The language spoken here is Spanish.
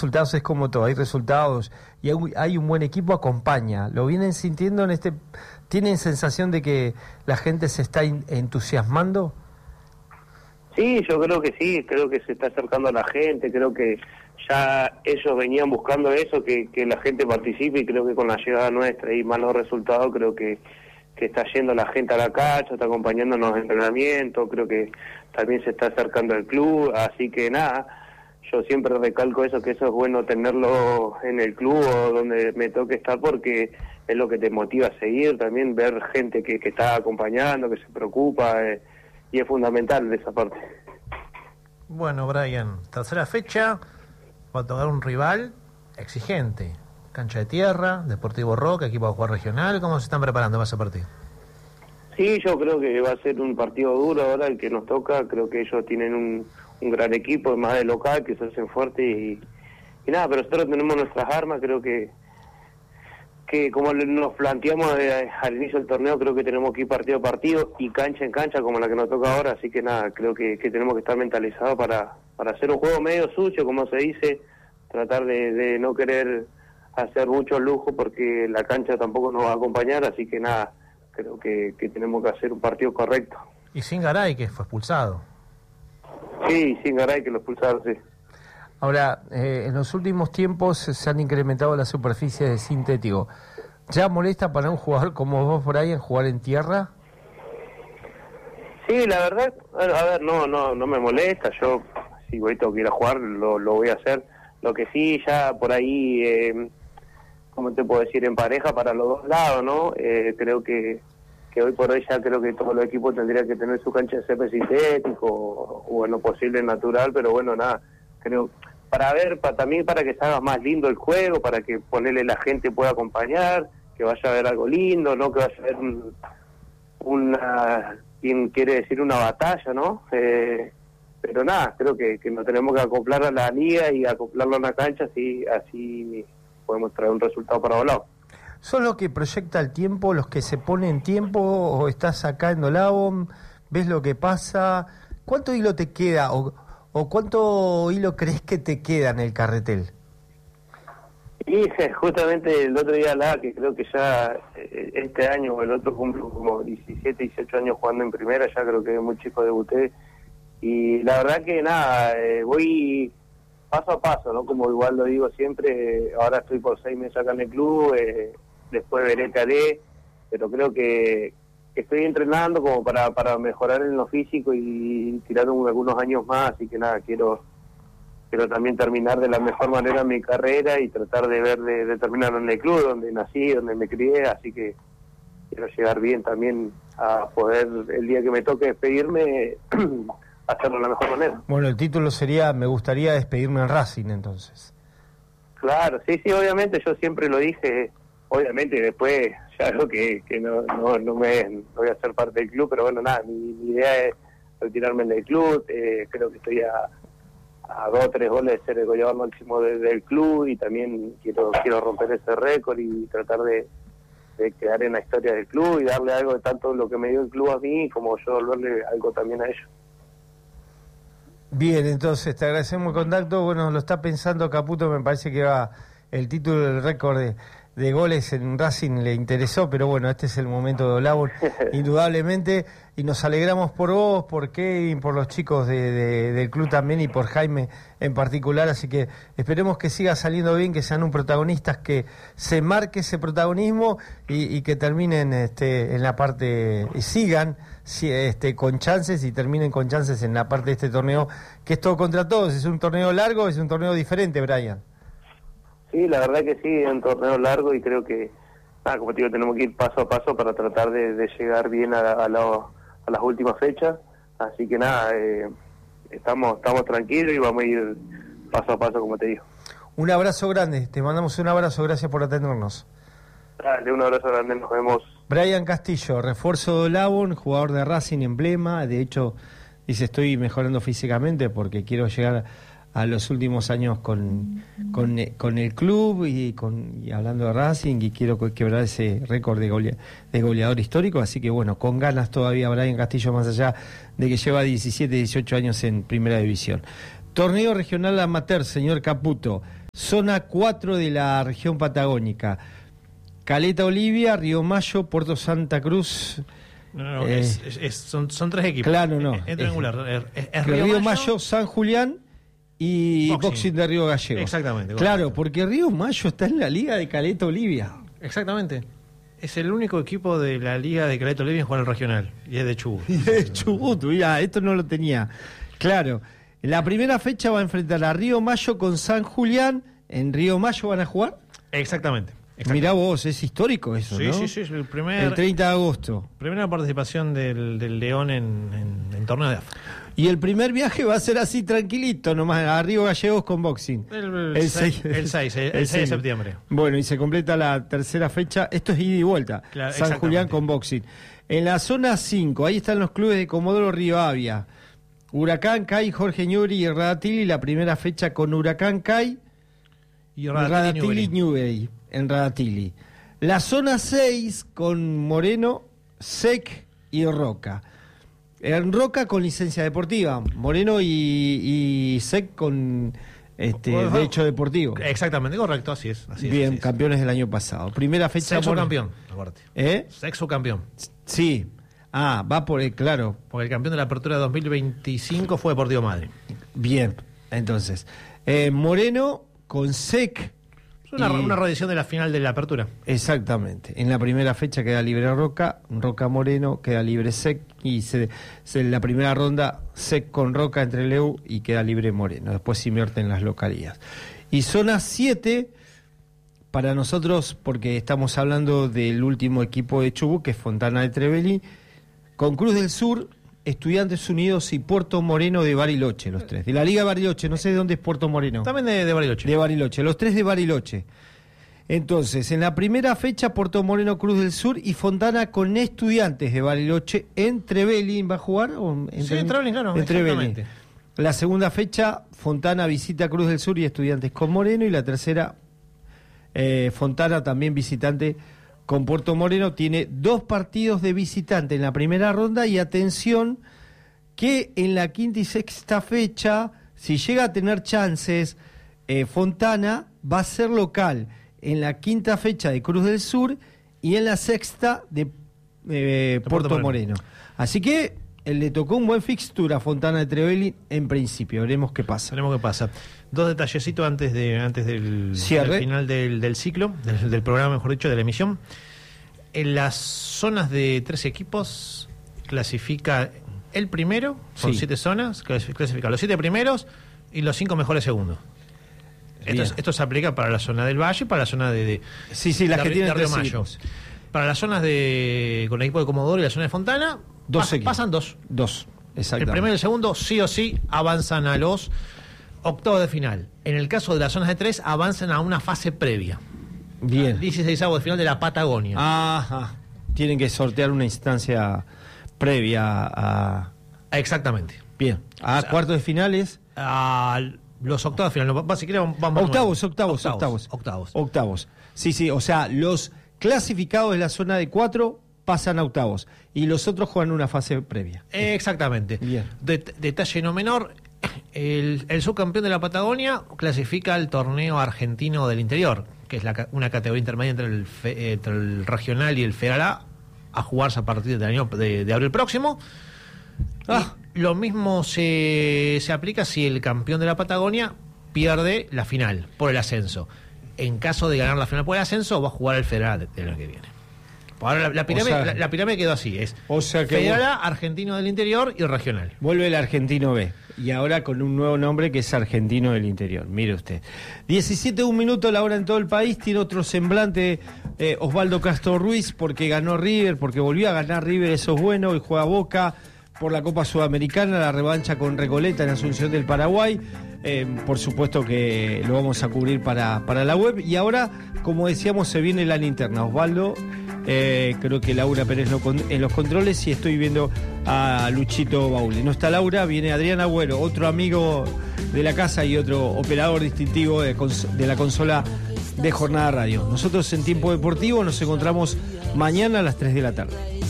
resultados, es como todo, hay resultados y hay un buen equipo, acompaña. ¿Lo vienen sintiendo en este? ¿Tienen sensación de que la gente se está entusiasmando? Sí, yo creo que sí, creo que se está acercando a la gente, creo que ya ellos venían buscando eso, que la gente participe, y creo que con la llegada nuestra y malos resultados, creo que está yendo la gente a la cancha, está acompañándonos en entrenamiento, creo que también se está acercando al club, así que nada, yo siempre recalco eso, que eso es bueno tenerlo en el club o donde me toque estar, porque es lo que te motiva a seguir, también ver gente que está acompañando, que se preocupa, y es fundamental de esa parte. Bueno, Brian, tercera fecha, va a tocar un rival exigente. Cancha de tierra, Deportivo Roca, equipo de jugar regional. ¿Cómo se están preparando para ese partido? Sí, yo creo que va a ser un partido duro ahora el que nos toca. Creo que ellos tienen un gran equipo, más de local, que se hacen fuertes y nada, pero nosotros tenemos nuestras armas. Creo que como nos planteamos al inicio del torneo, creo que tenemos que ir partido a partido y cancha en cancha como la que nos toca ahora. Así que nada, creo que tenemos que estar mentalizados para hacer un juego medio sucio, como se dice, tratar de no querer hacer mucho lujo porque la cancha tampoco nos va a acompañar, así que nada, creo que tenemos que hacer un partido correcto. Y sin Garay, que fue expulsado. Sí, sin Garay, que lo expulsaron, sí. Ahora, en los últimos tiempos se han incrementado las superficies de sintético. ¿Ya molesta para un jugador como vos, Brian, jugar en tierra? Sí, la verdad, a ver, no me molesta. Yo, si voy tengo que ir a jugar, lo voy a hacer. Lo que sí, ya por ahí, ¿cómo te puedo decir? En pareja para los dos lados, ¿no? Creo que hoy por hoy ya creo que todos los equipos tendrían que tener su cancha de césped sintético o en lo posible natural, pero bueno, nada, creo también para que se haga más lindo el juego, para que ponerle la gente pueda acompañar, que vaya a ver algo lindo, no que vaya a ver quien quiere decir una batalla, ¿no? Pero nada, creo que nos tenemos que acoplar a la liga y acoplarlo a la cancha, así podemos traer un resultado para volado. ¿Son los que proyecta el tiempo, los que se ponen tiempo, o estás acá en Dolabón, ves lo que pasa? ¿Cuánto hilo te queda o cuánto hilo crees que te queda en el carretel? Y justamente el otro día hablaba que creo que ya este año o el otro cumplo como 17, 18 años jugando en primera, ya creo que muy chico debuté, y la verdad que nada, voy paso a paso, ¿no? Como igual lo digo siempre, ahora estoy por 6 meses acá en el club, después veré qué haré, pero creo que estoy entrenando como para mejorar en lo físico y tirar algunos años más, así que nada, quiero también terminar de la mejor manera mi carrera y tratar de terminar en el club donde nací, donde me crié, así que quiero llegar bien también a poder, el día que me toque despedirme, hacerlo de la mejor manera. Bueno, el título sería "Me gustaría despedirme en Racing", entonces. Claro, sí, obviamente, yo siempre lo dije, obviamente después ya algo que no voy a ser parte del club, pero bueno, nada, mi idea es retirarme del club, creo que estoy a 2 o 3 goles de ser el goleador máximo del club, y también quiero romper ese récord y tratar de quedar en la historia del club y darle algo de tanto lo que me dio el club a mí como yo darle algo también a ellos. Bien, entonces te agradecemos el contacto. Bueno, lo está pensando Caputo, me parece que va el título del récord de goles en Racing le interesó, pero bueno, este es el momento de Olabón, indudablemente, y nos alegramos por vos, por Kevin, por los chicos del club también y por Jaime en particular, así que esperemos que siga saliendo bien, que sean un protagonistas, que se marque ese protagonismo y que terminen en la parte, y sigan con chances y terminen con chances en la parte de este torneo, que es todo contra todos, es un torneo largo, es un torneo diferente, Brian. Sí, la verdad que sí, es un torneo largo y creo que, como te digo, tenemos que ir paso a paso para tratar de llegar bien a las últimas fechas, así que nada, estamos tranquilos y vamos a ir paso a paso, como te digo. Un abrazo grande, te mandamos un abrazo, gracias por atendernos. Dale, un abrazo grande, nos vemos. Brian Castillo, refuerzo de Olabón, jugador de Racing, emblema, de hecho dice estoy mejorando físicamente porque quiero llegar a los últimos años con el club y hablando de Racing, y quiero quebrar ese récord de goleador histórico, así que bueno, con ganas todavía Brian Castillo, más allá de que lleva 17, 18 años en primera división. Torneo regional amateur, señor Caputo. Zona 4 de la región patagónica. Caleta Olivia, Río Mayo, Puerto Santa Cruz. No, son tres equipos. Claro, no. Es triangular. Es Río Mayo, San Julián y Boxing de Río Gallegos. Exactamente. Claro, correcto. Porque Río Mayo está en la liga de Caleta Olivia. Exactamente. Es el único equipo de la liga de Caleta Olivia en jugar el regional. Y es de Chubut. Chubut, mira, esto no lo tenía. Claro. La primera fecha va a enfrentar a Río Mayo con San Julián. ¿En Río Mayo van a jugar? Exactamente. Mirá vos, es histórico eso, sí, ¿no? Sí, sí, el 30 de agosto. Primera participación del León en torneo de AFA. Y el primer viaje va a ser así tranquilito, nomás a Río Gallegos con Boxing. El 6 de septiembre. Bueno, y se completa la tercera fecha. Esto es ida y vuelta. Claro, San Julián con Boxing. En la zona 5, ahí están los clubes de Comodoro Rivadavia. Huracán, CAI, Jorge Newbery y Radatili. La primera fecha con Huracán, CAI y Radatili Newbery en Radatili. La zona 6 con Moreno, SEC y Roca. En Roca con licencia deportiva, Moreno y SEC con derecho deportivo. Exactamente, correcto, así es. Bien, campeones del año pasado. Primera fecha. Sexo campeón, acuérdate. Sexo campeón. Sí. Va por el, claro. Porque el campeón de la apertura 2025 fue Deportivo Madre. Bien, entonces. Moreno con SEC. Una reedición de la final de la apertura. Exactamente. En la primera fecha queda libre Roca Moreno, queda libre SEC y la primera ronda SEC con Roca entre Leu y queda libre Moreno. Después se invierten las localías. Y zona 7, para nosotros, porque estamos hablando del último equipo de Chubut, que es Fontana de Trevelin, con Cruz del Sur, Estudiantes Unidos y Puerto Moreno de Bariloche, los tres. De la Liga Bariloche, no sé de dónde es Puerto Moreno. También de Bariloche. De Bariloche, los tres de Bariloche. Entonces, en la primera fecha, Puerto Moreno, Cruz del Sur y Fontana con Estudiantes de Bariloche en Trevelin. ¿Va a jugar? Sí, en Trevelin, claro. En Trevelin. La segunda fecha, Fontana visita Cruz del Sur y Estudiantes con Moreno. Y la tercera, Fontana también visitante con Puerto Moreno. Tiene 2 partidos de visitante en la primera ronda y atención que en la quinta y sexta fecha, si llega a tener chances, Fontana va a ser local en la quinta fecha de Cruz del Sur y en la sexta de Puerto Moreno. Así que le tocó un buen fixture a Fontana de Trevelin en principio. Veremos qué pasa. 2 detallecitos antes del final del ciclo, del programa, mejor dicho, de la emisión. En las zonas de 3 equipos clasifica el primero, son 7 zonas, clasifica los 7 primeros y los 5 mejores segundos. Esto se aplica para la zona del Valle y para la zona de las que tienen Río Mayo. Para las zonas con el equipo de Comodoro y la zona de Fontana, pasan 2. 2, exactamente. El primero y el segundo sí o sí avanzan a los octavos de final. En el caso de las zonas de 3, avanzan a una fase previa. Bien. 16avos de final de la Patagonia. Ajá. Tienen que sortear una instancia previa a... Exactamente. Bien. A cuartos de finales. A los octavos de final. Si quieren, vamos octavos. Sí. O sea, los clasificados de la zona de 4 pasan a octavos. Y los otros juegan una fase previa. Exactamente. Bien. Detalle no menor. El subcampeón de la Patagonia clasifica al torneo argentino del interior, que es una categoría intermedia entre el regional y el federal a jugarse a partir del año de abril próximo. Lo mismo se aplica si el campeón de la Patagonia pierde la final por el ascenso. En caso de ganar la final por el ascenso, va a jugar el federal del año que viene. Ahora la pirámide quedó así, federal A, argentino del interior y regional. Vuelve el argentino B, y ahora con un nuevo nombre que es argentino del interior. Mire usted. 17:01 minutos la hora en todo el país. Tiene otro semblante Osvaldo Castro Ruiz, porque ganó River, porque volvió a ganar River, eso es bueno, y juega Boca por la Copa Sudamericana, la revancha con Recoleta en Asunción del Paraguay. Por supuesto que lo vamos a cubrir para la web. Y ahora, como decíamos, se viene la linterna. Osvaldo, creo que Laura Pérez en los controles, y estoy viendo a Luchito Baule. No está Laura, viene Adrián Agüero, otro amigo de la casa y otro operador distintivo de la consola de Jornada Radio. Nosotros en Tiempo Deportivo nos encontramos mañana a las 3 de la tarde.